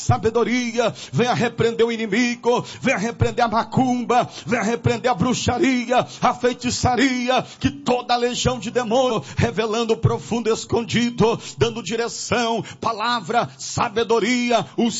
sabedoria, venha repreender o inimigo, venha repreender a macumba, venha repreender a bruxaria, a feitiçaria, que toda a legião de demônios, revelando o profundo escondido, dando direção, palavra, sabedoria, o